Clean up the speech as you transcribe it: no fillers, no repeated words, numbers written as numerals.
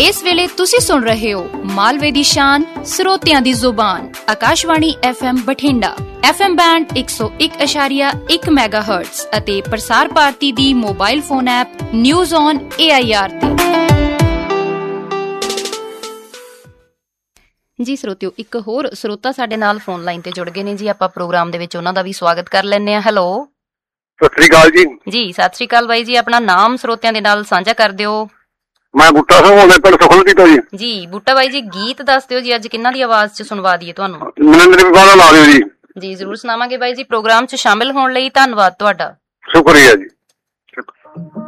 ਇਸ ਵੇਲੇ ਤੁਸੀਂ ਸੁਣ ਰਹੇ ਹੋ ਮਾਲਵੇ ਦੀ ਸ਼ਾਨ, ਸਰੋਤਿਆਂ ਦੀ ਜ਼ੁਬਾਨ, Akashvani FM Bathinda, FM band 101.1 ਮੈਗਾਹਰਟਜ਼ ਅਤੇ ਪ੍ਰਸਾਰ ਭਾਰਤੀ ਦੀ mobile phone app news on AIR ਤੇ। ਜੀ ਸਰੋਤਿਓ, ਇੱਕ ਹੋਰ ਸਰੋਤਾ ਸਾਡੇ ਨਾਲ ਫੋਨ ਲਾਈਨ ਤੇ ਜੁੜ ਗਏ ਨੇ ਜੀ। ਆਪਾਂ ਪ੍ਰੋਗਰਾਮ ਦੇ ਵਿੱਚ ਉਹਨਾਂ ਦਾ ਵੀ ਸਵਾਗਤ ਕਰ ਲੈਂਦੇ ਹਾਂ। ਹੈਲੋ, ਸਤਿ ਸ੍ਰੀ ਅਕਾਲ ਜੀ। ਜੀ ਸਤਿ ਸ੍ਰੀ ਅਕਾਲ ਬਾਈ ਜੀ। ਆਪਣਾ ਨਾਮ ਸਰੋਤਿਆਂ ਦੇ ਨਾਲ ਸਾਂਝਾ ਕਰ ਦਿਓ। ਮੈਂ ਬੂਟਾ ਸਿੰਘ ਬੋਲਦਾ, ਪਿੰਡ ਸੁਖਲਦੀ ਤੋਂ ਜੀ। ਜੀ ਬੂਟਾ ਬਾਈ ਜੀ, ਗੀਤ ਦੱਸ ਦਿਓ ਜੀ, ਅੱਜ ਕਿਹਨਾਂ ਦੀ ਆਵਾਜ਼ 'ਚ ਸੁਣਵਾ ਦਈਏ ਤੁਹਾਨੂੰ? ਮਨਿੰਦਰ ਬਾਲਾ ਲਾ ਦਿਓ ਜੀ। ਜੀ ਜ਼ਰੂਰ ਸੁਣਾਵਾਂਗੇ ਬਾਈ ਜੀ। ਪ੍ਰੋਗਰਾਮ 'ਚ ਸ਼ਾਮਿਲ ਹੋਣ ਲਈ ਧੰਨਵਾਦ ਤੁਹਾਡਾ। ਸ਼ੁਕਰੀਆ ਜੀ।